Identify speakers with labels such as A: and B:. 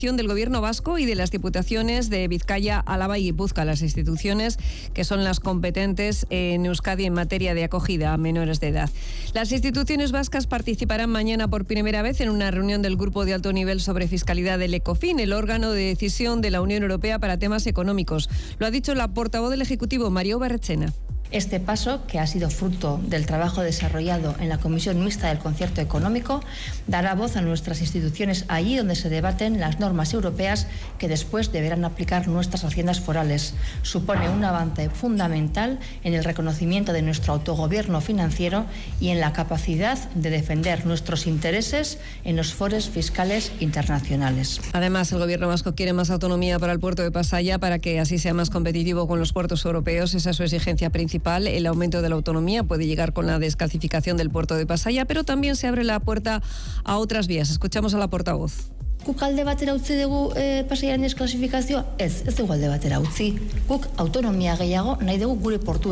A: del Gobierno vasco y de las diputaciones de Vizcaya, Álava y Guipúzcoa, las instituciones que son las competentes en Euskadi en materia de acogida a menores de edad. Las instituciones vascas participarán mañana por primera vez en una reunión del Grupo de Alto Nivel sobre Fiscalidad del ECOFIN, el órgano de decisión de la Unión Europea para temas económicos. Lo ha dicho la portavoz del Ejecutivo, María Barrechena.
B: Este paso, que ha sido fruto del trabajo desarrollado en la Comisión Mixta del Concierto Económico, dará voz a nuestras instituciones allí donde se debaten las normas europeas que después deberán aplicar nuestras haciendas forales. Supone un avance fundamental en el reconocimiento de nuestro autogobierno financiero y en la capacidad de defender nuestros intereses en los foros fiscales internacionales.
A: Además, el Gobierno vasco quiere más autonomía para el puerto de Pasaia para que así sea más competitivo con los puertos europeos. Esa es su exigencia principal. El aumento de la autonomía puede llegar con la descalcificación del puerto de Pasaia, pero también se abre la puerta a otras vías. Escuchamos a la portavoz.
B: Guk alde batera utzi dugu Pasaiaren desklasifikazioa? Ez dugu alde batera utzi. Guk autonomia gehiago nahi dugu gure portu